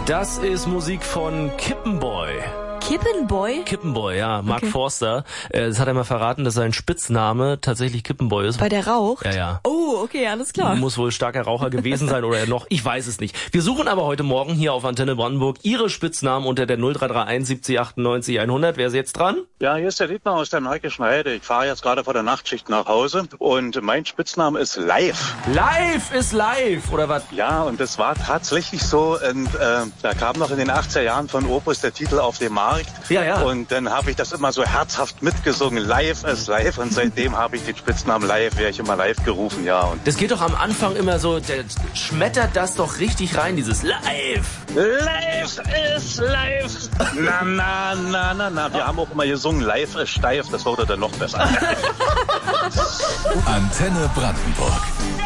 Das ist Musik von Kippenboy. Kippenboy? Kippenboy, ja. Mark Okay. Forster. Das hat er mal verraten, dass sein Spitzname tatsächlich Kippenboy ist. Weil der raucht? Ja. Oh, okay, alles klar. Muss wohl starker Raucher gewesen sein oder noch. Ich weiß es nicht. Wir suchen aber heute Morgen hier auf Antenne Brandenburg Ihre Spitznamen unter der 0331 70 98 100. Wer ist jetzt dran? Ja, hier ist der Dietmar aus der Märkischen Heide. Ich fahre jetzt gerade vor der Nachtschicht nach Hause und mein Spitzname ist Live. Live ist live, oder was? Ja, und das war tatsächlich so. Und da kam noch in den 80er Jahren von Opus der Titel Auf dem Markt. Ja. Und dann habe ich das immer so herzhaft mitgesungen. Live ist live. Und seitdem habe ich den Spitznamen Live, wäre ich immer live gerufen, ja. Und Das geht doch am Anfang immer so, der schmettert das doch richtig rein, dieses Live. Live ist live. Na. Wir haben auch immer gesungen, live ist steif. Das wurde dann noch besser. Antenne Brandenburg.